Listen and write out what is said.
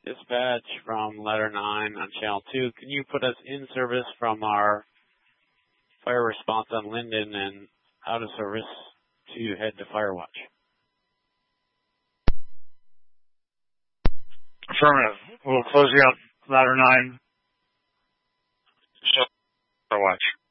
Dispatch from Ladder 9 on Channel 2. Can you put us in service from our fire response on Linden and out of service to head to Firewatch? Affirmative. We'll close you out Ladder 9. Firewatch.